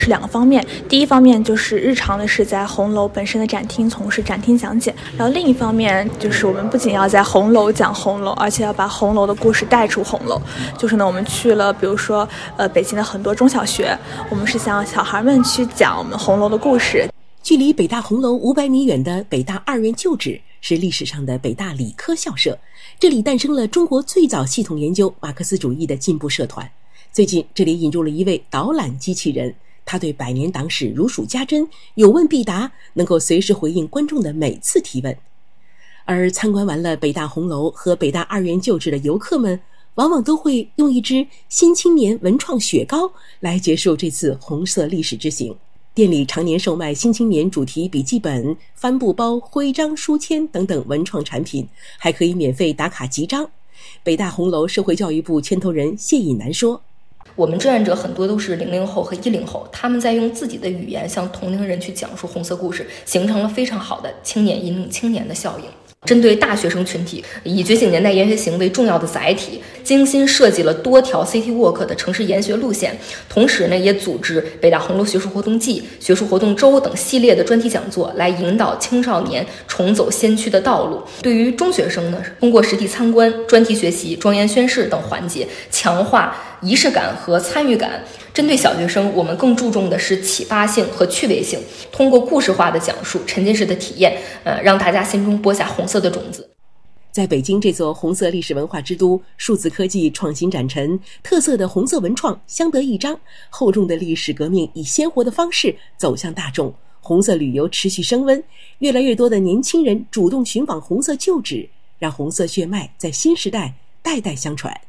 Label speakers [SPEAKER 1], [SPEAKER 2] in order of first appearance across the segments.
[SPEAKER 1] 是两个方面，第一方面就是日常的是在红楼本身的展厅从事展厅讲解，然后另一方面就是我们不仅要在红楼讲红楼，而且要把红楼的故事带出红楼。就是呢，我们去了比如说北京的很多中小学，我们是向小孩们去讲我们红楼的故事。
[SPEAKER 2] 距离北大红楼500米远的北大二院旧址是历史上的北大理科校舍，这里诞生了中国最早系统研究马克思主义的进步社团。最近这里引入了一位导览机器人，他对百年党史如数家珍，有问必答，能够随时回应观众的每次提问。而参观完了北大红楼和北大二院旧址的游客们，往往都会用一支新青年文创雪糕来结束这次红色历史之行。店里常年售卖新青年主题笔记本、帆布包、徽章、书签等等文创产品，还可以免费打卡集章。北大红楼社会教育部牵头人谢颖楠说，
[SPEAKER 3] 我们志愿者很多都是00后和10后，他们在用自己的语言向同龄人去讲述红色故事，形成了非常好的青年引领青年的效应。针对大学生群体，以觉醒年代研学行为重要的载体，精心设计了多条 City Walk 的城市研学路线，同时呢，也组织北大红楼学术活动季、学术活动周等系列的专题讲座，来引导青少年重走先驱的道路。对于中学生呢，通过实地参观、专题学习、庄严宣誓等环节，强化仪式感和参与感。针对小学生，我们更注重的是启发性和趣味性，通过故事化的讲述、沉浸式的体验，让大家心中播下红色的种子。
[SPEAKER 2] 在北京这座红色历史文化之都，数字科技创新展陈，特色的红色文创相得益彰，厚重的历史革命以鲜活的方式走向大众，红色旅游持续升温，越来越多的年轻人主动寻访红色旧址，让红色血脉在新时代代代相传。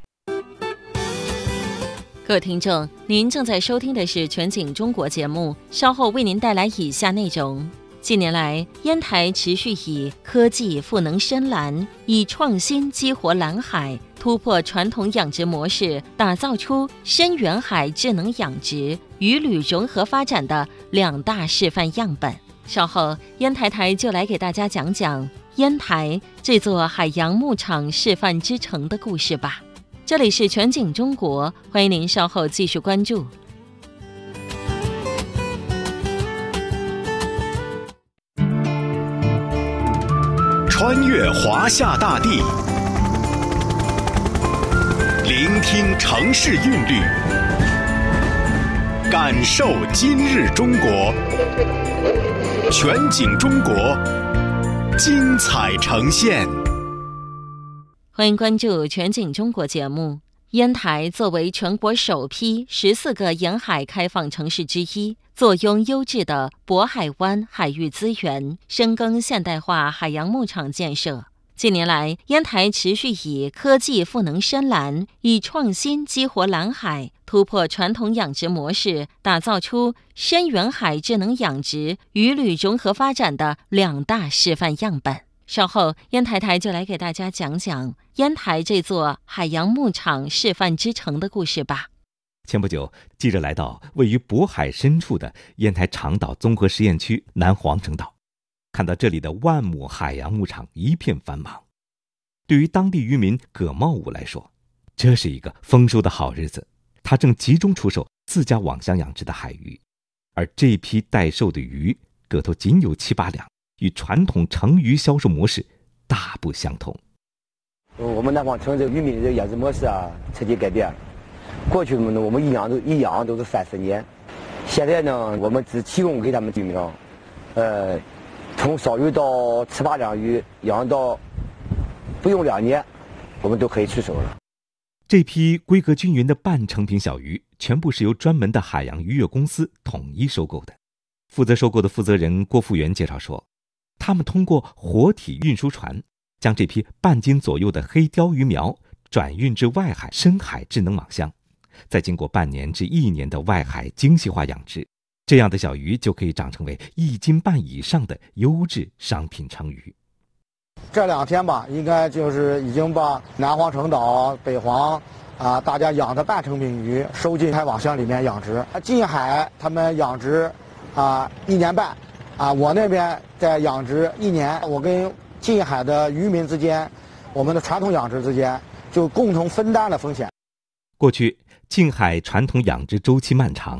[SPEAKER 4] 各位听众，您正在收听的是全景中国节目，稍后为您带来以下内容。近年来，烟台持续以科技赋能深蓝，以创新激活蓝海，突破传统养殖模式，打造出深远海智能养殖、鱼旅融合发展的2大示范样本。稍后，烟台台就来给大家讲讲烟台这座海洋牧场示范之城的故事吧。这里是全景中国，欢迎您稍后继续关注。
[SPEAKER 5] 穿越华夏大地，聆听城市韵律，感受今日中国。全景中国，精彩呈现。
[SPEAKER 4] 欢迎关注全景中国节目。烟台作为全国首批14个沿海开放城市之一，坐拥优质的渤海湾海域资源，深耕现代化海洋牧场建设。近年来，烟台持续以科技赋能深蓝，以创新激活蓝海，突破传统养殖模式，打造出深远海智能养殖、鱼旅融合发展的2大示范样本。稍后，烟台台就来给大家讲讲烟台这座海洋牧场示范之城的故事吧。
[SPEAKER 6] 前不久，记者来到位于渤海深处的烟台长岛综合实验区南黄城岛，看到这里的万亩海洋牧场一片繁忙。对于当地渔民葛茂武来说，这是一个丰收的好日子，他正集中出售自家网箱养殖的海鱼，而这批待售的鱼个头仅有7、8两，与传统成鱼销售模式大不相同。
[SPEAKER 7] 我们南黄城这个渔民的养殖模式彻底改变。过去我们一养都是30年，现在呢，我们只提供给他们渔民，从少鱼到7、8两鱼，养到不用2年，我们都可以出手了。
[SPEAKER 6] 这批规格均匀的半成品小鱼，全部是由专门的海洋渔业公司统一收购的。负责收购的负责人郭富元介绍说，他们通过活体运输船，将这批半斤左右的黑鲷鱼苗转运至外海深海智能网箱，再经过半年至1年的外海精细化养殖，这样的小鱼就可以长成为1斤半以上的优质商品成鱼。
[SPEAKER 8] 这2天吧，应该就是已经把南黄城岛、北黄大家养的半成品鱼收进海网箱里面养殖。近海他们养殖1年半，我那边在养殖1年。我跟近海的渔民之间，我们的传统养殖之间就共同分担了风险。
[SPEAKER 6] 过去近海传统养殖周期漫长，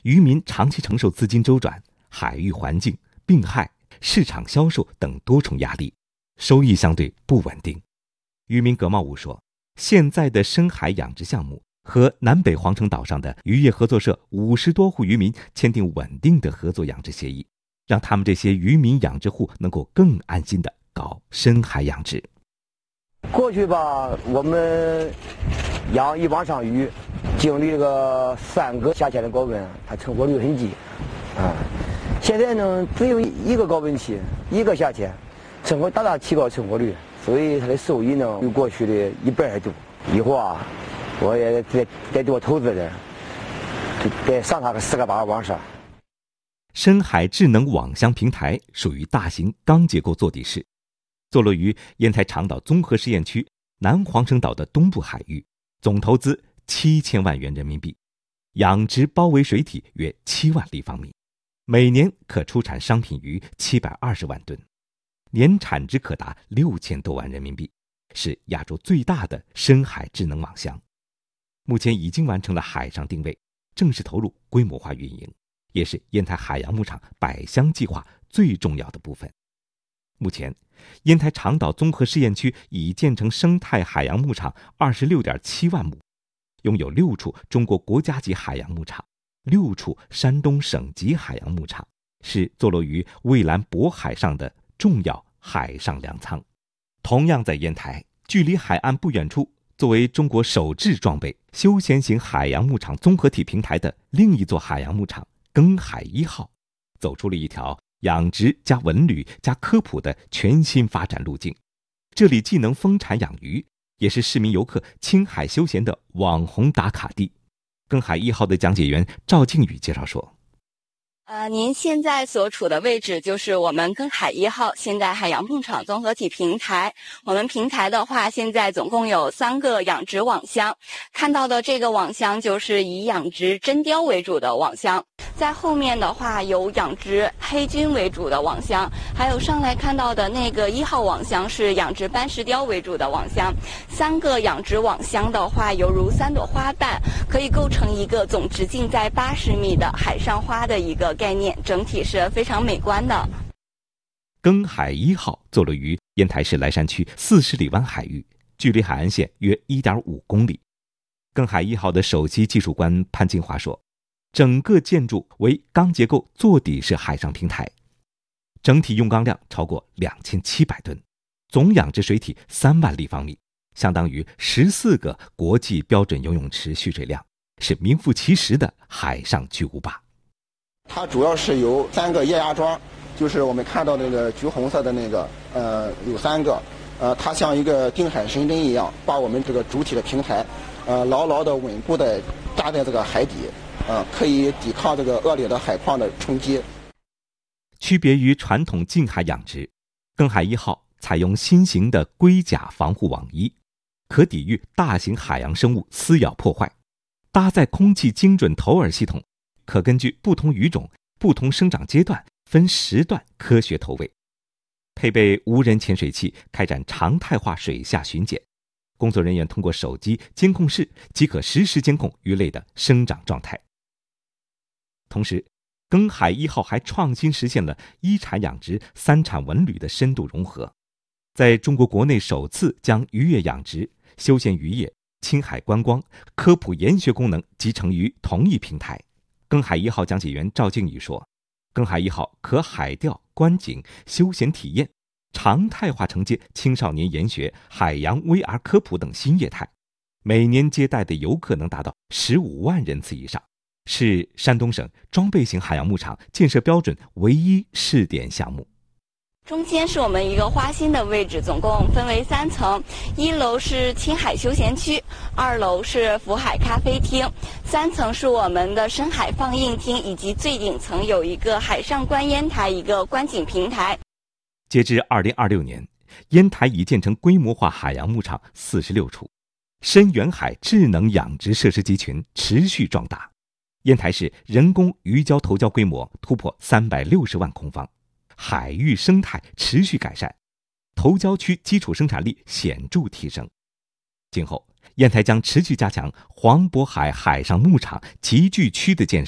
[SPEAKER 6] 渔民长期承受资金周转、海域环境、病害、市场销售等多重压力，收益相对不稳定。渔民葛茂武说，现在的深海养殖项目和南北皇城岛上的渔业合作社50多户渔民签订稳定的合作养殖协议，让他们这些渔民养殖户能够更安心地搞深海养殖。
[SPEAKER 7] 过去吧，我们养一网上鱼，经历这个3个夏天的高温，它成活率很低啊。现在呢，只有一个高温期，1个夏天，成活大大提高成活率，所以它的收益呢，比过去的1倍还多。以后啊，我也再多投资点，再上它个10个8个网上。
[SPEAKER 6] 深海智能网箱平台属于大型钢结构坐底式，坐落于烟台长岛综合试验区南皇城岛的东部海域，总投资7000万元人民币，养殖包围水体约7万立方米，每年可出产商品鱼720万吨，年产值可达6000多万人民币，是亚洲最大的深海智能网箱。目前已经完成了海上定位，正式投入规模化运营，也是烟台海洋牧场百箱计划最重要的部分。目前，烟台长岛综合试验区已建成生态海洋牧场26.7万亩，拥有6处中国国家级海洋牧场，6处山东省级海洋牧场，是坐落于蔚蓝渤海上的重要海上粮仓。同样在烟台，距离海岸不远处，作为中国首制装备休闲型海洋牧场综合体平台的另一座海洋牧场庚海1号，走出了一条养殖加文旅加科普的全新发展路径。这里既能丰产养鱼，也是市民游客青海休闲的网红打卡地。庚海1号的讲解员赵靖宇介绍说，
[SPEAKER 9] 您现在所处的位置就是我们庚海1号现代海洋牧场综合体平台。我们平台的话，现在总共有3个养殖网箱，看到的这个网箱就是以养殖真鲷为主的网箱，在后面的话有养殖黑鲟为主的网箱，还有上来看到的那个1号网箱是养殖斑石鲷为主的网箱。3个养殖网箱的话，犹如3朵花瓣，可以构成一个总直径在80米的海上花的一个概念，整体是非常美观的。
[SPEAKER 6] 庚海1号坐落于烟台市莱山区40里湾海域，距离海岸线约 1.5 公里。庚海1号的首席技术官潘金华说，整个建筑为钢结构坐底式海上平台，整体用钢量超过2700吨，总养殖水体3万立方米，相当于14个国际标准游泳池蓄水量，是名副其实的海上巨无霸。
[SPEAKER 10] 它主要是由3个液压桩，就是我们看到那个橘红色的那个，有3个，它像一个定海神针一样，把我们这个主体的平台，牢牢的稳固的扎在这个海底，可以抵抗这个恶劣的海况的冲击。
[SPEAKER 6] 区别于传统近海养殖，庚海1号采用新型的龟甲防护网衣，可抵御大型海洋生物撕咬破坏，搭载空气精准投饵系统，可根据不同鱼种、不同生长阶段分时段科学投喂，配备无人潜水器开展常态化水下巡检，工作人员通过手机监控室即可实时监控鱼类的生长状态。同时，庚海1号还创新实现了1产养殖3产文旅的深度融合，在中国国内首次将渔业养殖、休闲渔业、青海观光、科普研学功能集成于同一平台。庚海1号讲解员赵靖宇说，庚海1号可海钓、观景、休闲体验，常态化承接青少年研学、海洋 VR 科普等新业态，每年接待的游客能达到15万人次以上，是山东省装备型海洋牧场建设标准唯一试点项目。
[SPEAKER 9] 中间是我们一个花心的位置，总共分为3层，1楼是青海休闲区，2楼是福海咖啡厅，3层是我们的深海放映厅，以及最顶层有一个海上观烟台，一个观景平台。
[SPEAKER 6] 截至2026年，烟台已建成规模化海洋牧场46处，深远海智能养殖设施集群持续壮大。烟台市人工鱼礁投礁规模突破360万空方，海域生态持续改善，投礁区基础生产力显著提升。今后，烟台将持续加强黄渤海海上牧场集聚区的建设，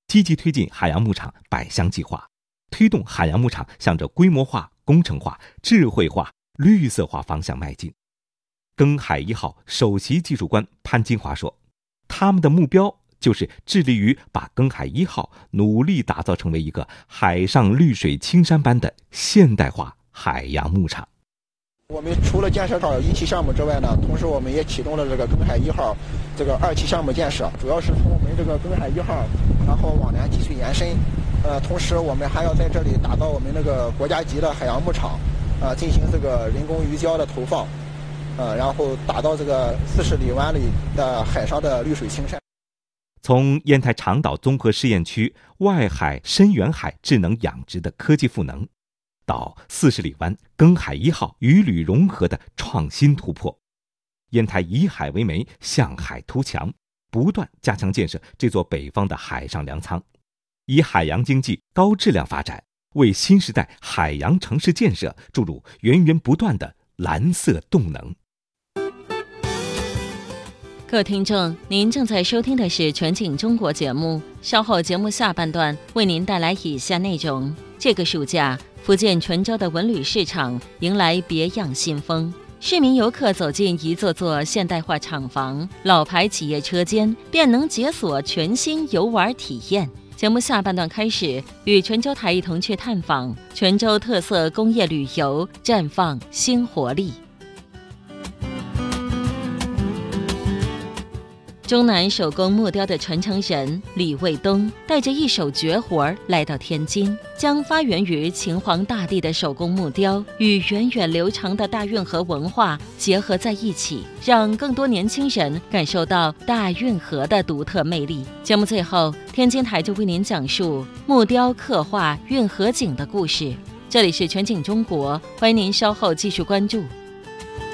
[SPEAKER 6] 积极推进海洋牧场百乡计划，推动海洋牧场向着规模化、工程化、智慧化、绿色化方向迈进。庚海1号首席技术官潘金华说，他们的目标就是致力于把庚海1号努力打造成为一个海上绿水青山般的现代化海洋牧场。
[SPEAKER 10] 我们除了建设好1期项目之外呢，同时我们也启动了这个庚海1号这个2期项目建设，主要是从我们这个庚海1号，然后往南继续延伸。同时我们还要在这里打造我们那个国家级的海洋牧场，进行这个人工鱼礁的投放，然后打造这个40里湾里的海上的绿水青山。
[SPEAKER 6] 从烟台长岛综合试验区外海深远海智能养殖的科技赋能，到40里湾庚海1号鱼旅融合的创新突破，烟台以海为媒，向海图强，不断加强建设这座北方的海上粮仓，以海洋经济高质量发展，为新时代海洋城市建设注入源源不断的蓝色动能。
[SPEAKER 4] 各位听众，您正在收听的是全景中国节目，稍后节目下半段为您带来以下内容。这个暑假，福建泉州的文旅市场迎来别样新风，市民游客走进一座座现代化厂房，老牌企业车间便能解锁全新游玩体验。节目下半段开始，与泉州台一同去探访泉州特色工业旅游，绽放新活力。中南手工木雕的传承人李卫东带着一手绝活来到天津，将发源于秦皇大帝的手工木雕与源远流长的大运河文化结合在一起，让更多年轻人感受到大运河的独特魅力。节目最后，天津台就为您讲述木雕刻画运河景的故事。这里是全景中国，欢迎您稍后继续关注。